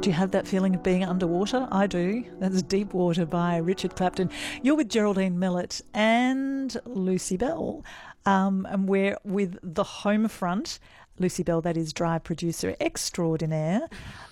Do you have that feeling of being underwater? I do. That's Deep Water by Richard Clapton. You're with Geraldine Millett and Lucy Bell. And we're with the home front. Lucy Bell, that is Drive producer extraordinaire.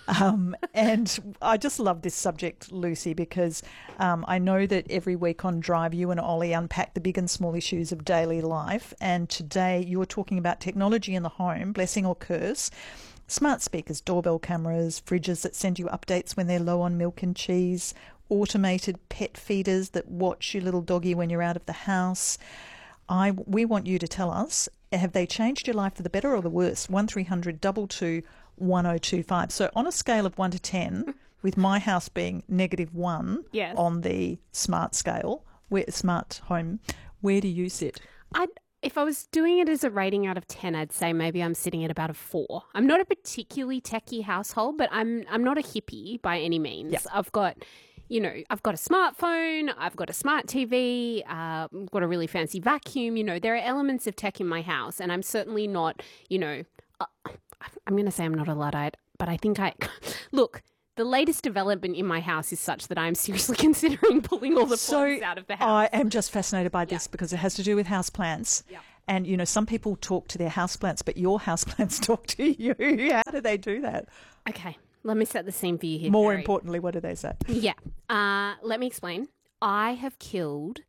And I just love this subject, Lucy, because I know that every week on Drive, you and Ollie unpack the big and small issues of daily life. And today you're talking about technology in the home, blessing or curse. Smart speakers, doorbell cameras, fridges that send you updates when they're low on milk and cheese, automated pet feeders that watch your little doggy when you're out of the house. We want you to tell us, have they changed your life for the better or the worse? 1300 222 1025. So on a scale of 1 to 10, with my house being -1 Yes. on the smart scale, smart home, where do you sit? If I was doing it as a rating out of 10, I'd say maybe I'm sitting at about a 4. I'm not a particularly techie household, but I'm not a hippie by any means. Yep. I've got a smartphone, I've got a smart TV, I've got a really fancy vacuum. There are elements of tech in my house, and I'm certainly not, I'm going to say I'm not a Luddite, but I think look, the latest development in my house is such that I'm seriously considering pulling all the plugs out of the house. I am just fascinated by this because it has to do with houseplants. Yeah. And, some people talk to their houseplants, but your houseplants talk to you. How do they do that? Okay, let me set the scene for you here. More Terry. importantly, what do they say? Yeah. Let me explain. I have killed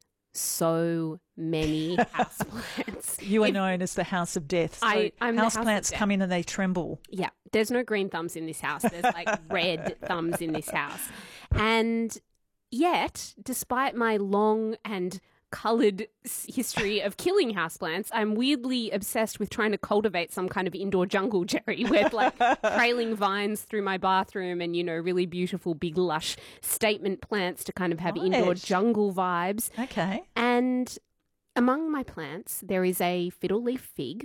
so many houseplants. You are known as the house of death. So I'm the house of houseplants death. come in and they tremble. Yeah. There's no green thumbs in this house. There's red thumbs in this house. And yet, despite my long and coloured history of killing houseplants, I'm weirdly obsessed with trying to cultivate some kind of indoor jungle, Jerry, with trailing vines through my bathroom and, really beautiful, big, lush statement plants to kind of have indoor jungle vibes. Okay. And among my plants, there is a fiddle leaf fig,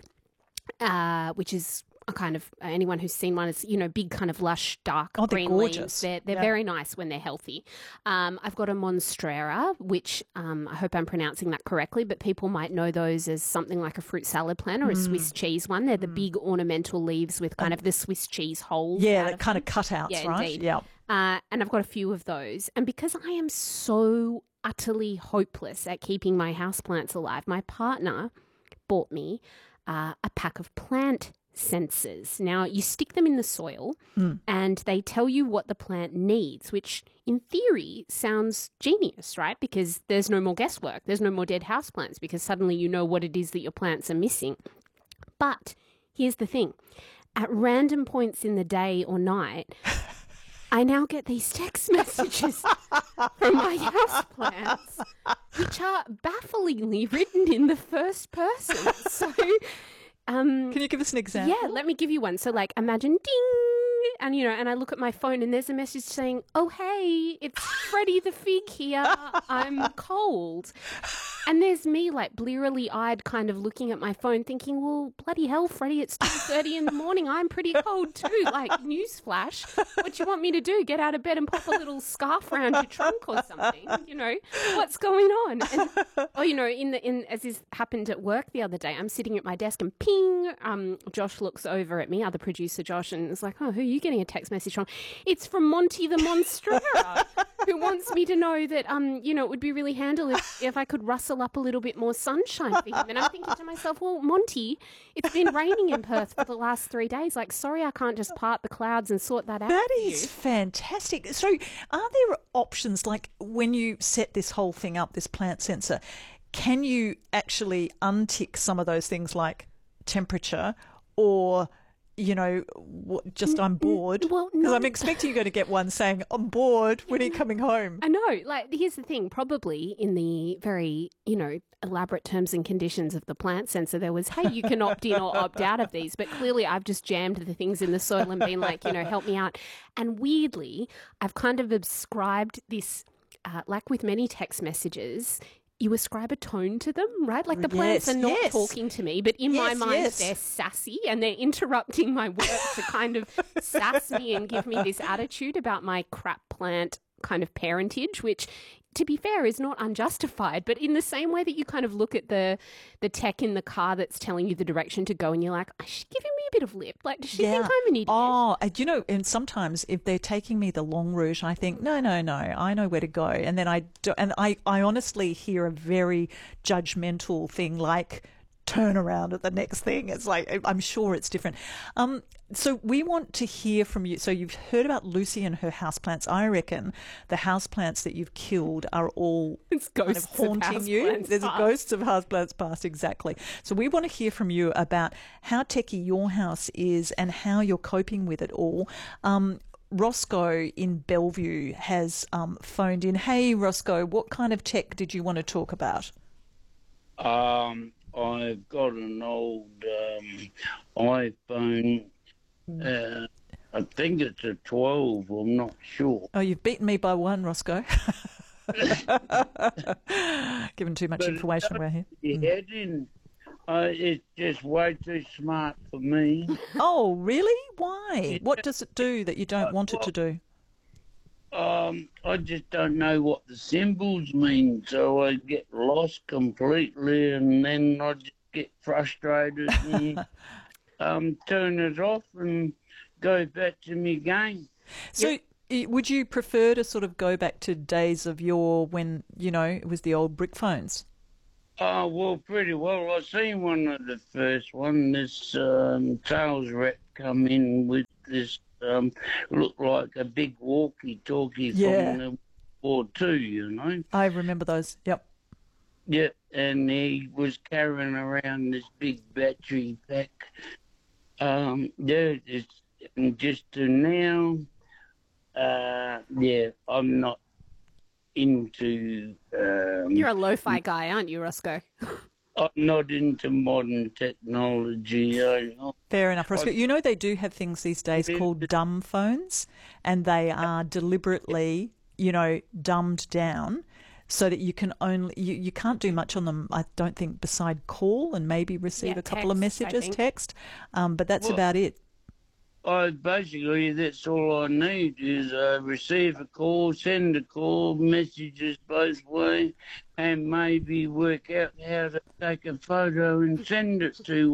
which is a kind of, anyone who's seen one is, big kind of lush, dark green gorgeous. leaves. They're very nice when they're healthy. I've got a monstera, which I hope I'm pronouncing that correctly, but people might know those as something like a fruit salad plant or a Swiss cheese one. They're the big ornamental leaves with kind of the Swiss cheese holes. Yeah, that kind of cutouts, yeah, right? Indeed. Yeah. And I've got a few of those. And because I am so utterly hopeless at keeping my houseplants alive, my partner bought me a pack of plant sensors. Now, you stick them in the soil and they tell you what the plant needs, which in theory sounds genius, right? Because there's no more guesswork. There's no more dead houseplants because suddenly you know what it is that your plants are missing. But here's the thing. At random points in the day or night, I now get these text messages from my houseplants, which are bafflingly written in the first person. So can you give us an example? yeah, let me give you one. So imagine ding, and and I look at my phone and there's a message saying, "Oh hey, it's Freddie the Fig here. I'm cold." And there's me blearily eyed kind of looking at my phone thinking, well, bloody hell, Freddie, it's 2:30 in the morning. I'm pretty cold too. Newsflash. What do you want me to do? Get out of bed and pop a little scarf around your trunk or something? What's going on? And, as this happened at work the other day, I'm sitting at my desk and ping, Josh looks over at me, other producer Josh, and is like, oh, who are you getting a text message from? It's from Monty the Monstera, who wants me to know that, it would be really handy if I could rustle up a little bit more sunshine for him. And I'm thinking to myself, well, Monty, it's been raining in Perth for the last 3 days. Sorry, I can't just part the clouds and sort that out. That is fantastic. So are there options, when you set this whole thing up, this plant sensor, can you actually untick some of those things like temperature or just I'm bored? Well, because no. I'm expecting you're going to get one saying, I'm bored, when are you coming home? I know. Here's the thing. Probably in the very, elaborate terms and conditions of the plant sensor, there was, hey, you can opt in or opt out of these. But clearly I've just jammed the things in the soil and been help me out. And weirdly, I've kind of ascribed this, with many text messages, you ascribe a tone to them, right? The plants are not talking to me, but in my mind, they're sassy and they're interrupting my work to kind of sass me and give me this attitude about my crap plant kind of parentage, which to be fair, is not unjustified. But in the same way that you kind of look at the tech in the car that's telling you the direction to go, and you're like, she's giving me a bit of lip. Like, does she think I'm an idiot? Oh, and sometimes if they're taking me the long route, I think, no, I know where to go. And then I do, and I honestly hear a very judgmental thing like, turn around at the next thing. It's like, I'm sure it's different. So we want to hear from you. So you've heard about Lucy and her houseplants. I reckon the houseplants that you've killed are all kind of haunting you. There's ghosts of houseplants past, exactly. So we want to hear from you about how techie your house is and how you're coping with it all. Roscoe in Bellevue has phoned in. Hey, Roscoe, what kind of tech did you want to talk about? I've got an old iPhone. I think it's a 12. I'm not sure. Oh, you've beaten me by one, Roscoe. Given too much information away here. It's just way too smart for me. Oh, really? Why? What does it do that you don't want it to do? I just don't know what the symbols mean, so I get lost completely, and then I just get frustrated and turn it off and go back to my game. So would you prefer to sort of go back to days of when, it was the old brick phones? Oh, well, pretty well. I seen one of the first one. This sales rep come in with this looked like a big walkie-talkie from the War II, I remember those, yep. Yep, and he was carrying around this big battery pack. It's just to now, I'm not into... You're a lo-fi guy, aren't you, Roscoe? I'm not into modern technology. Fair enough, Roscoe. They do have things these days called dumb phones, and they are deliberately, dumbed down so that you can you can't do much on them, I don't think, beside call and maybe receive a couple of messages, text, but that's about it. Basically, that's all I need is receive a call, send a call, messages both ways, and maybe work out how to take a photo and send it to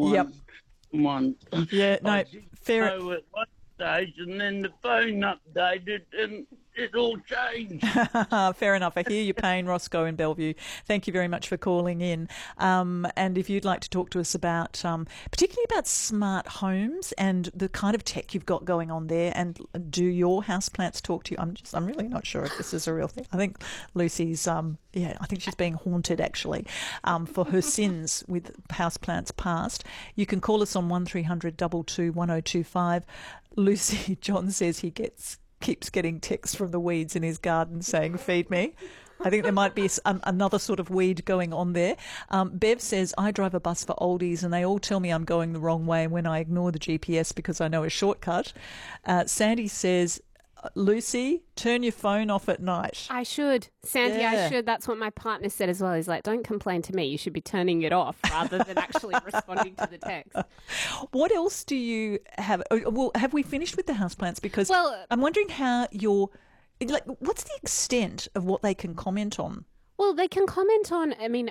one. Yeah, no, fair. At one stage, and then the phone updated, and it all changed. Fair enough. I hear your pain, Roscoe in Bellevue. Thank you very much for calling in. And if you'd like to talk to us about, particularly about smart homes and the kind of tech you've got going on there, and do your houseplants talk to you? I'm really not sure if this is a real thing. I think Lucy's, I think she's being haunted actually for her sins with houseplants past. You can call us on 1300 22 1025. Lucy, John says he keeps getting texts from the weeds in his garden saying, feed me. I think there might be another sort of weed going on there. Bev says, I drive a bus for oldies and they all tell me I'm going the wrong way when I ignore the GPS because I know a shortcut. Sandy says, Lucy, turn your phone off at night. I should. Sandy, I should. That's what my partner said as well. He's like, don't complain to me. You should be turning it off rather than actually responding to the text. What else do you have? Well, have we finished with the houseplants? Because I'm wondering how what's the extent of what they can comment on? Well, they can comment on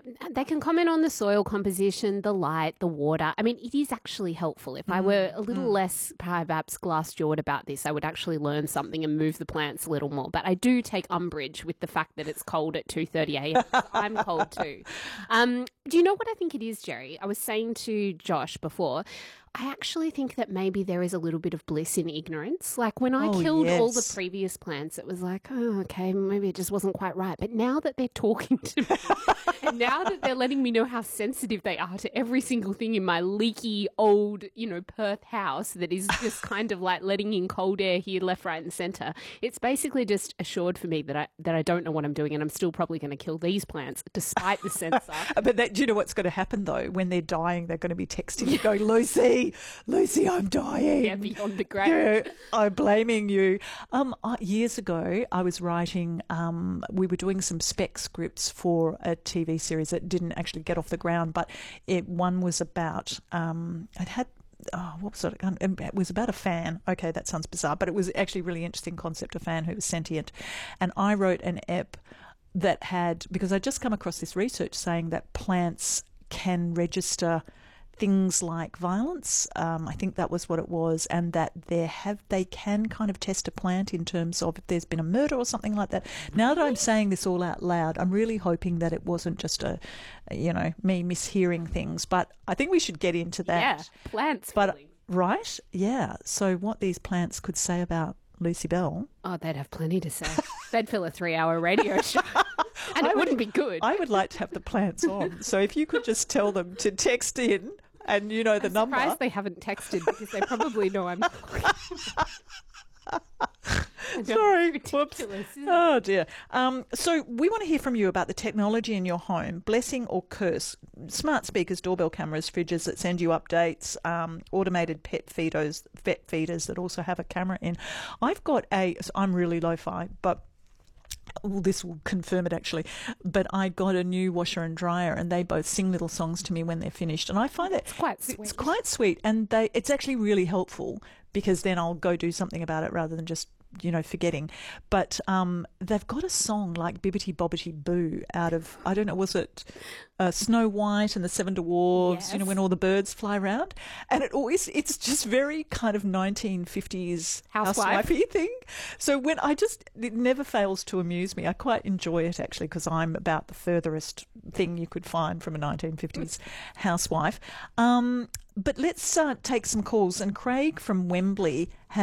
the soil composition, the light, the water. I mean, it is actually helpful. If I were a little less perhaps glass-jawed about this, I would actually learn something and move the plants a little more. But I do take umbrage with the fact that it's cold at 2:30 a.m. I'm cold too. Do you know what I think it is, Jerry? I was saying to Josh before, I actually think that maybe there is a little bit of bliss in ignorance. Like when I killed all the previous plants, it was like, oh, okay, maybe it just wasn't quite right. But now that they're talking to me, and now that they're letting me know how sensitive they are to every single thing in my leaky old, Perth house that is just kind of like letting in cold air here, left, right, and centre, it's basically just assured for me that I don't know what I'm doing, and I'm still probably going to kill these plants despite the sensor. But do you know what's going to happen though? When they're dying, they're going to be texting you, going, Lucy, I'm dying. Yeah, beyond the grave. Yeah, I'm blaming you. Years ago, I was writing, we were doing some spec scripts for a TV series that didn't actually get off the ground, but one was about, what was it? It was about a fan. Okay, that sounds bizarre, but it was actually a really interesting concept, a fan who was sentient. And I wrote an ep that had, because I just come across this research saying that plants can register things like violence. I think that was what it was, and that they can kind of test a plant in terms of if there's been a murder or something like that. Now that I'm saying this all out loud, I'm really hoping that it wasn't just me mishearing things. But I think we should get into that. Yeah, plants. But feelings. right, yeah. So what these plants could say about Lucy Bell. Oh, they'd have plenty to say. They'd fill a 3-hour radio show. And it wouldn't be good. I would like to have the plants on. So if you could just tell them to text in, and you know the number. I'm surprised they haven't texted, because they probably know I'm Sorry. It's Whoops. ridiculous, isn't it? Oh, dear. So we want to hear from you about the technology in your home, blessing or curse. Smart speakers, doorbell cameras, fridges that send you updates, automated pet feeders that also have a camera in. I'm really lo-fi, but this will confirm it actually, but I got a new washer and dryer, and they both sing little songs to me when they're finished, and I find that it's quite sweet, and it's actually really helpful, because then I'll go do something about it rather than just forgetting. But they've got a song like Bibbity Bobbity Boo out of, I don't know, was it Snow White and the Seven Dwarfs, Yes. when all the birds fly around, and it's just very kind of 1950s housewifey thing. So it never fails to amuse me. I quite enjoy it actually, because I'm about the furthest thing you could find from a 1950s housewife. But let's take some calls, and Craig from Wembley has